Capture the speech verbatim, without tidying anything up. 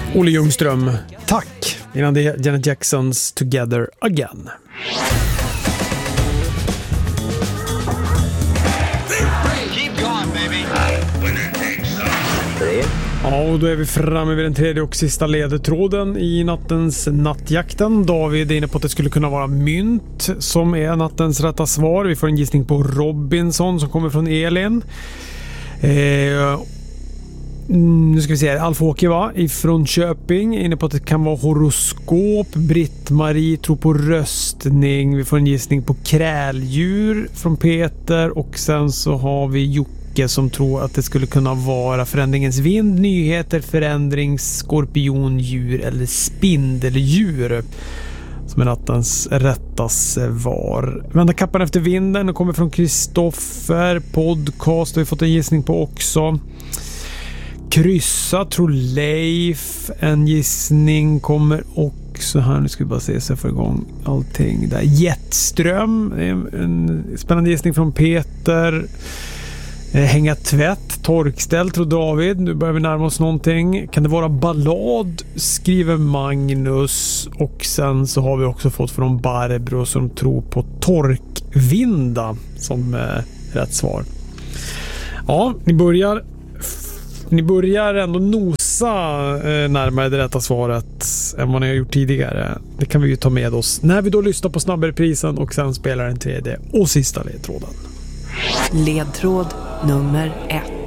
Olle Ljungström. Tack. Innan det Janet Jacksons Together Again. Ja, och då är vi framme vid den tredje och sista ledtråden i nattens nattjakten. David är inne på att det skulle kunna vara mynt som är nattens rätta svar. Vi får en gissning på Robinson som kommer från Elin. Eh, nu ska vi se här. Alf-Åke va? Ifrån Köping är inne på att det kan vara horoskop. Britt-Marie tror på röstning. Vi får en gissning på kräldjur från Peter. Och sen så har vi Jocke som tror att det skulle kunna vara förändringens vind, nyheter, förändring, skorpion, djur eller spindeldjur som är nattens rätta svar. Vända kappan efter vinden och kommer från Kristoffer. Podcast har vi fått en gissning på också. Kryssa tror Leif. En gissning kommer också här. Nu ska vi bara se så jag får igång allting där. Jetström, en spännande gissning från Peter. Hänga tvätt, torkställ tror David. Nu börjar vi närma oss någonting. Kan det vara ballad, skriver Magnus. Och sen så har vi också fått från Barbro som tror på torkvinda som eh, rätt svar. Ja, ni börjar ni börjar ändå nosa eh, närmare det rätta svaret än vad ni har gjort tidigare. Det kan vi ju ta med oss när vi då lyssnar på snabbreprisen och sen spelar den tredje och sista ledtråden. Ledtråd nummer ett.